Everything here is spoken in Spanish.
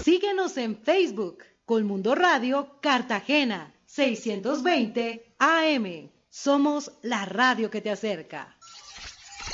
Síguenos en Facebook, Colmundo Radio Cartagena, 620 AM. Somos la radio que te acerca.